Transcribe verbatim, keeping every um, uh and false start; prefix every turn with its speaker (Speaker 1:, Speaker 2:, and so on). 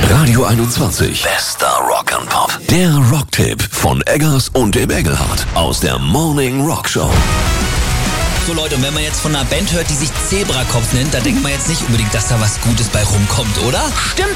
Speaker 1: Radio einundzwanzig. Bester Rock and Pop. Der Rocktipp von Eggers und dem Engelhardt aus der Morning Rock Show.
Speaker 2: So Leute, und wenn man jetzt von einer Band hört, die sich Zebrakopf nennt, da denkt man jetzt nicht unbedingt, dass da was Gutes bei rumkommt, oder?
Speaker 3: Stimmt